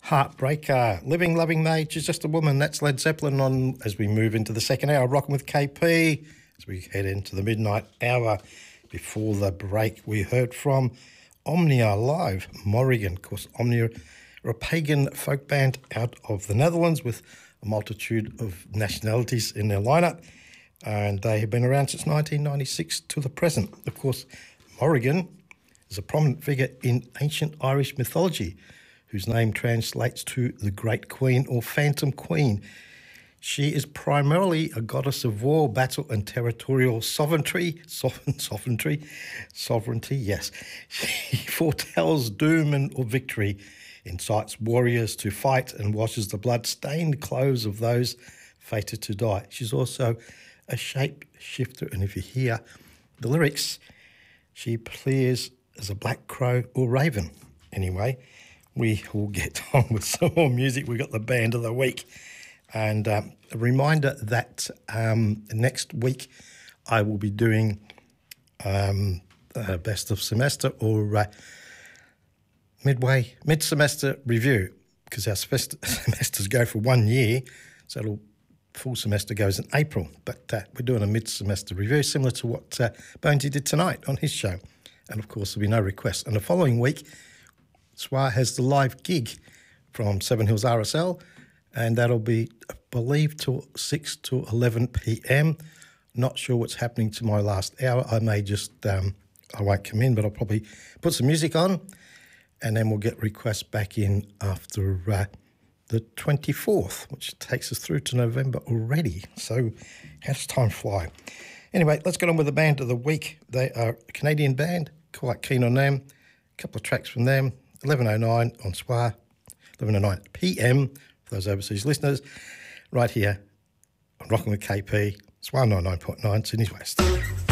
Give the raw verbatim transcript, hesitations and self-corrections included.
Heartbreaker, Living Loving Maid, She's Just a Woman. That's Led Zeppelin on as we move into the second hour, rocking with K P. As we head into the midnight hour, before the break, we heard from Omnia Live, Morrigan. Of course, Omnia are a pagan folk band out of the Netherlands with a multitude of nationalities in their lineup, and they have been around since nineteen ninety-six to the present. Of course, Morrigan is a prominent figure in ancient Irish mythology, whose name translates to the Great Queen or Phantom Queen. She is primarily a goddess of war, battle and territorial sovereignty. Sovereign, sovereignty, sovereignty, yes. She foretells doom and or victory, incites warriors to fight and washes the blood-stained clothes of those fated to die. She's also a shape-shifter, and if you hear the lyrics, she appears as a black crow or raven. Anyway, we will get on with some more music. We've got the band of the week. And um, a reminder that um, next week I will be doing um, uh, best of semester or uh, midway, mid-semester review, because our semesters go for one year, so it'll, full semester goes in April. But uh, we're doing a mid-semester review, similar to what uh, Bonesy did tonight on his show. And, of course, there'll be no requests. And the following week, Swar has the live gig from Seven Hills R S L, and that'll be, I believe, till six to eleven p.m. Not sure what's happening to my last hour. I may just, um, I won't come in, but I'll probably put some music on, and then we'll get requests back in after uh, the twenty-fourth, which takes us through to November already. So how does time fly? Anyway, let's get on with the band of the week. They are a Canadian band, quite keen on them. A couple of tracks from them, eleven oh nine on Swar, eleven oh nine p.m. for those overseas listeners, right here on Rockin' with K P, Swar ninety-nine point nine, Sydney's West.